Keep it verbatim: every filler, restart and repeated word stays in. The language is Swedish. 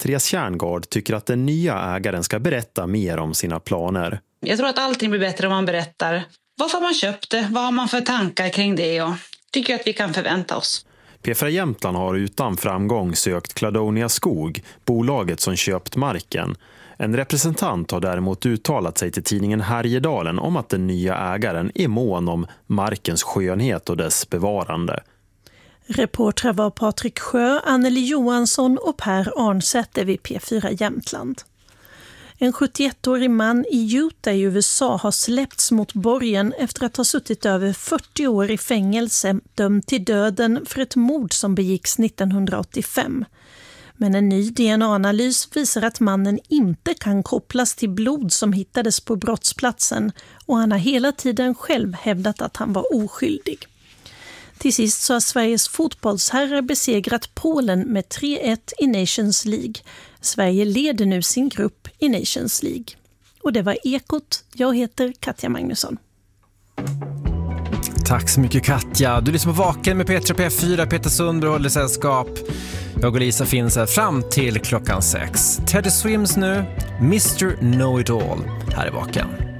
Therese Kärngård tycker att den nya ägaren ska berätta mer om sina planer. Jag tror att allting blir bättre om man berättar varför man köpte, vad har man för tankar kring det och tycker att vi kan förvänta oss. P fyra Jämtland har utan framgång sökt Cladonia Skog, bolaget som köpt marken. En representant har däremot uttalat sig till tidningen Härjedalen om att den nya ägaren är mån om markens skönhet och dess bevarande. Reportrar var Patrik Sjö, Anneli Johansson och Per Arnsätter vid P fyra Jämtland. En sjuttioettårig man i Utah i U S A har släppts mot borgen efter att ha suttit över fyrtio år i fängelse, dömd till döden för ett mord som begicks nittonhundraåttiofem. Men en ny D N A-analys visar att mannen inte kan kopplas till blod som hittades på brottsplatsen och han har hela tiden själv hävdat att han var oskyldig. Till sist så har Sveriges fotbollsherrar besegrat Polen med tre ett i Nations League. Sverige leder nu sin grupp i Nations League. Och det var Ekot. Jag heter Katja Magnusson. Tack så mycket Katja. Du lyssnar på Vaken med Petra P fyra, Peter Sundberg håller sällskap. Jag och Lisa finns här fram till klockan sex. Teddy Swims nu, mister Know It All. Här är Vaken.